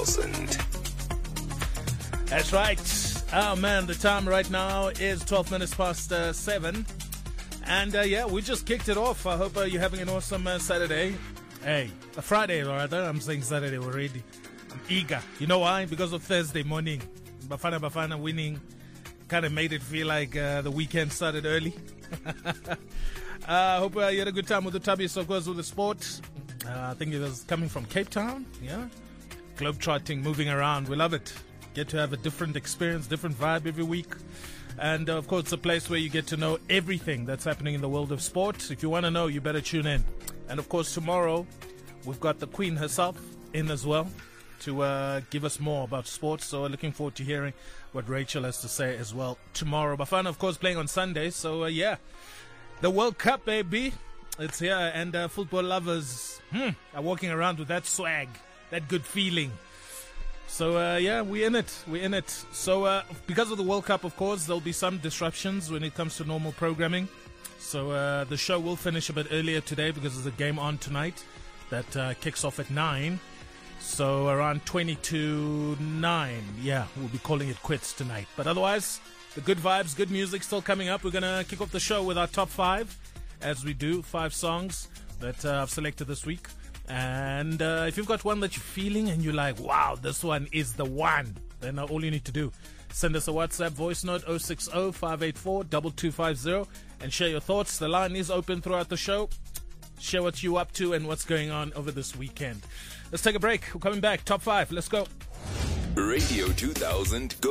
2000. That's right. Oh man, the time right now is 12 minutes past 7. And yeah, we just kicked it off. I hope you're having an awesome Saturday. Hey, a Friday rather. I'm saying Saturday already. I'm eager. You know why? Because of Thursday morning. Bafana winning kind of made it feel like the weekend started early. I hope you had a good time with the Tubbies, of course, with the sport. I think it was coming from Cape Town. Yeah. Globetrotting, moving around. We love it. Get to have a different experience, different vibe every week. And of course, it's a place where you get to know everything that's happening in the world of sport. If you want to know, you better tune in. And of course, tomorrow, we've got the Queen herself in as well to give us more about sports. So looking forward to hearing what Rachel has to say as well tomorrow. Bafana, of course, playing on Sunday. So yeah, the World Cup, baby. It's here. And football lovers are walking around with that swag, that good feeling. So, yeah, we're in it. We're in it. So, because of the World Cup, of course, there'll be some disruptions when it comes to normal programming. So, the show will finish a bit earlier today because there's a game on tonight that kicks off at 9. So, around 20 to 9. Yeah, we'll be calling it quits tonight. But otherwise, the good vibes, good music still coming up. We're going to kick off the show with our top 5, as we do, 5 songs that I've selected this week. And if you've got one that you're feeling and you're like, wow, this one is the one, then all you need to do, send us a WhatsApp voice note 060-584-2250 and share your thoughts. The line is open throughout the show. Share what you're up to and what's going on over this weekend. Let's take a break. We're coming back. Top 5. Let's go. Radio 2000.